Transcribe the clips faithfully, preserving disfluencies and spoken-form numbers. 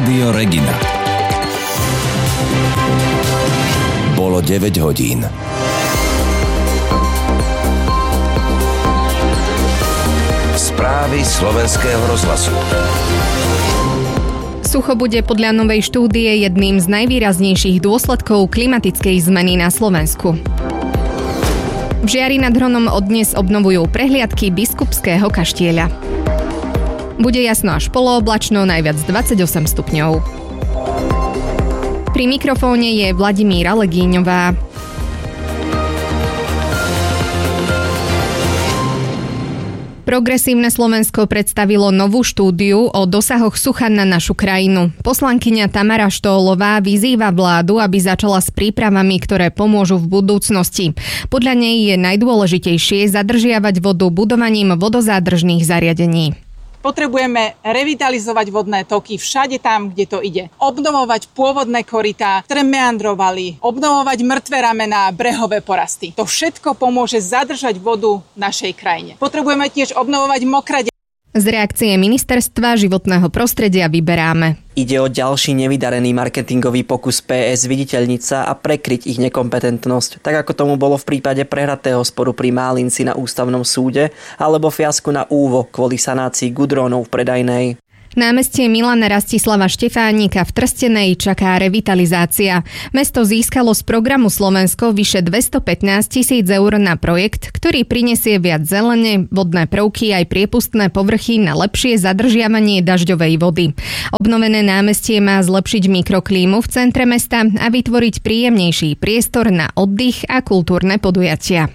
Rádio Regina. Bolo deväť hodín. Správy slovenského rozhlasu. Sucho bude podľa novej štúdie jedným z najvýraznejších dôsledkov klimatickej zmeny na Slovensku. V Žiari nad Hronom odnes obnovujú prehliadky Biskupského kaštieľa. Bude jasno až polooblačno, najviac dvadsaťosem stupňov. Pri mikrofóne je Vladimíra Legíňová. Progresívne Slovensko predstavilo novú štúdiu o dosahoch sucha na našu krajinu. Poslankyňa Tamara Štólová vyzýva vládu, aby začala s prípravami, ktoré pomôžu v budúcnosti. Podľa nej je najdôležitejšie zadržiavať vodu budovaním vodozádržných zariadení. Potrebujeme revitalizovať vodné toky všade tam, kde to ide. Obnovovať pôvodné korytá, ktoré meandrovali, obnovovať mŕtve ramená, brehové porasty. To všetko pomôže zadržať vodu v našej krajine. Potrebujeme tiež obnovovať mokré. Z reakcie Ministerstva životného prostredia vyberáme. Ide o ďalší nevydarený marketingový pokus pé es viditeľniť sa a prekryť ich nekompetentnosť, tak ako tomu bolo v prípade prehratého sporu pri Málinci na ústavnom súde alebo fiasku na Úvo kvôli sanácii gudrónov v predajnej. Námestie Milana Rastislava Štefánika v Trstenej čaká revitalizácia. Mesto získalo z programu Slovensko vyše dvestopätnásť tisíc eur na projekt, ktorý prinesie viac zelene, vodné prvky aj priepustné povrchy na lepšie zadržiavanie dažďovej vody. Obnovené námestie má zlepšiť mikroklímu v centre mesta a vytvoriť príjemnejší priestor na oddych a kultúrne podujatia.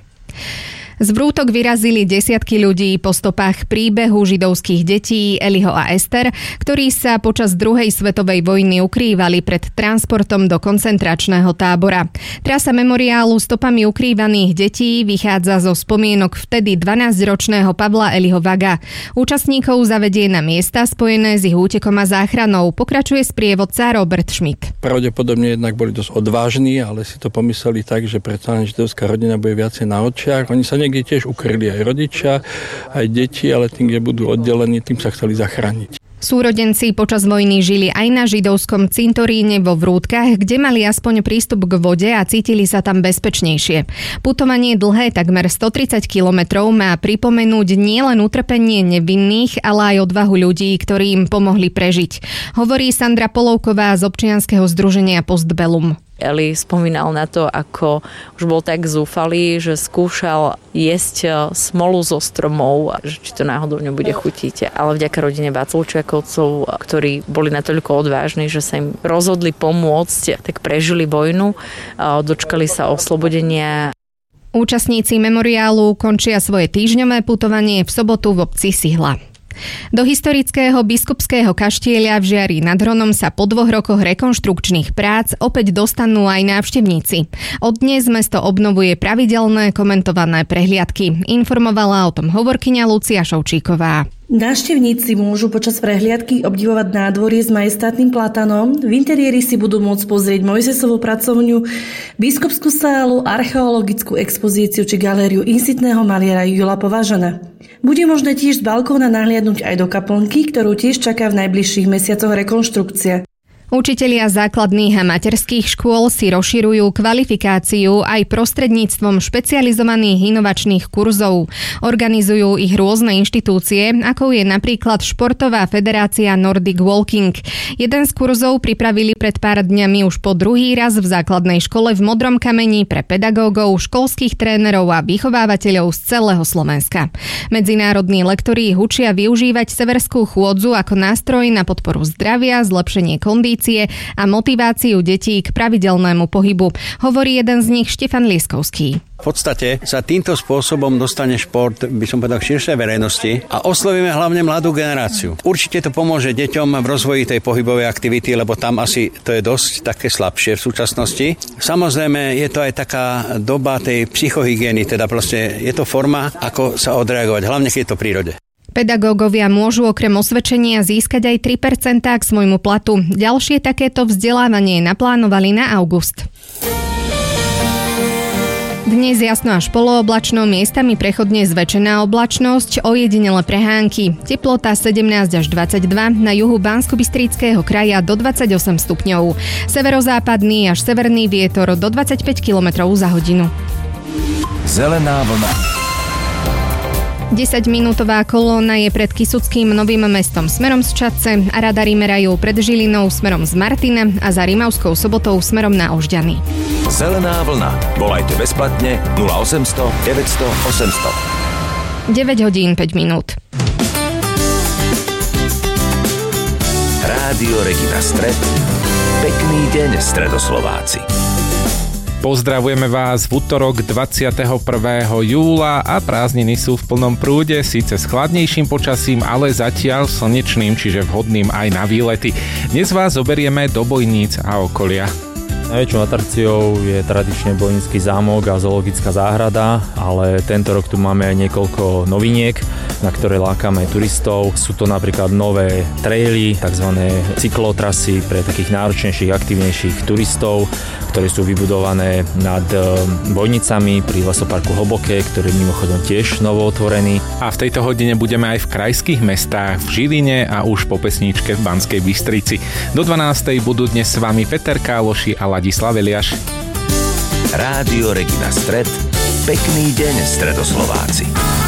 Z vrútok vyrazili desiatky ľudí po stopách príbehu židovských detí Eliho a Ester, ktorí sa počas druhej svetovej vojny ukrývali pred transportom do koncentračného tábora. Trasa memoriálu stopami ukrývaných detí vychádza zo spomienok vtedy dvanásťročného Pavla Eliho Vaga. Účastníkov zavedie na miesta spojené s ich útekom a záchranou. Pokračuje sprievodca Robert Schmidt. Pravdepodobne jednak boli dosť odvážni, ale si to pomysleli tak, že predsa židovská rodina bude viacej na očiach. Oni sa kde tiež ukryli aj rodičia, aj deti, ale tým, kde budú oddelení, tým sa chceli zachrániť. Súrodenci počas vojny žili aj na židovskom cintoríne vo Vrútkach, kde mali aspoň prístup k vode a cítili sa tam bezpečnejšie. Putovanie dlhé takmer stotridsať kilometrov má pripomenúť nielen utrpenie nevinných, ale aj odvahu ľudí, ktorí im pomohli prežiť. Hovorí Sandra Polovková z občianskeho združenia Postbellum. Eli spomínal na to, ako už bol tak zúfalý, že skúšal jesť smolu zo stromov, že či to náhodou nebude chutiť. Ale vďaka rodine Vaculčiakovcov, ktorí boli natoľko odvážni, že sa im rozhodli pomôcť, tak prežili vojnu, dočkali sa oslobodenia. Účastníci memoriálu končia svoje týždňové putovanie v sobotu v obci Sihla. Do historického Biskupského kaštieľa v Žiari nad Hronom sa po dvoch rokoch rekonštrukčných prác opäť dostanú aj návštevníci. Od dnes mesto obnovuje pravidelné komentované prehliadky. Informovala o tom hovorkyňa Lucia Šovčíková. Návštevníci môžu počas prehliadky obdivovať nádvorie s majestátnym platanom, v interiéri si budú môcť pozrieť Mojzesovú pracovňu, biskupskú sálu, archeologickú expozíciu či galériu insitného maliara Jula Považana. Bude možné tiež z balkóna nahliadnúť aj do kaplnky, ktorú tiež čaká v najbližších mesiacoch rekonštrukcia. Učitelia základných a materských škôl si rozširujú kvalifikáciu aj prostredníctvom špecializovaných inovačných kurzov. Organizujú ich rôzne inštitúcie, ako je napríklad Športová federácia Nordic Walking. Jeden z kurzov pripravili pred pár dňami už po druhý raz v základnej škole v Modrom Kameni pre pedagógov, školských trénerov a vychovávateľov z celého Slovenska. Medzinárodní lektori ich učia využívať severskú chôdzu ako nástroj na podporu zdravia, zlepšenie kondície a motiváciu detí k pravidelnému pohybu, hovorí jeden z nich Štefan Lieskovský. V podstate sa týmto spôsobom dostane šport, by som povedal, k širšej verejnosti a oslovíme hlavne mladú generáciu. Určite to pomôže deťom v rozvoji tej pohybovej aktivity, lebo tam asi to je dosť také slabšie v súčasnosti. Samozrejme, je to aj taká doba tej psychohygieny, teda proste je to forma, ako sa odreagovať, hlavne keď je to v prírode. Pedagógovia môžu okrem osvedčenia získať aj tri percentá k svojmu platu. Ďalšie takéto vzdelávanie naplánovali na august. Dnes jasno až polooblačno, miestami prechodne zväčšená oblačnosť, ojedinele prehánky. Teplota sedemnásť až dvadsaťdva, na juhu Banskobystrického kraja do dvadsaťosem stupňov. Severozápadný až severný vietor do dvadsaťpäť kilometrov za hodinu. Zelená vlna. desaťminútová kolóna je pred Kysuckým Novým Mestom smerom z Čadce a radary merajú pred Žilinou smerom z Martina a za Rimavskou Sobotou smerom na Ožďany. Zelená vlna. Volajte bezplatne nula osemsto deväťsto osemsto. deväť hodín päť minút. Rádio Regina Stred. Pekný deň, Stredoslováci. Pozdravujeme vás v utorok dvadsiateho prvého júla a prázdniny sú v plnom prúde, síce s chladnejším počasím, ale zatiaľ slnečným, čiže vhodným aj na výlety. Dnes vás zoberieme do Bojníc a okolia. Najväčšou atrakciou je tradične Bojnický zámok a zoologická záhrada, ale tento rok tu máme aj niekoľko noviniek, na ktoré lákame turistov. Sú to napríklad nové traily, tzv. Cyklotrasy pre takých náročnejších, aktívnejších turistov, ktoré sú vybudované nad Bojnicami pri lesoparku Hlboké, ktorý je mimochodom tiež novo otvorený. A v tejto hodine budeme aj v krajských mestách, v Žiline a už po pesničke v Banskej Bystrici. Do dvanástej budú dnes s vami Peter Káloši a Ladislav Eliáš. Rádio Regina Stred. Pekný deň, Stredoslováci.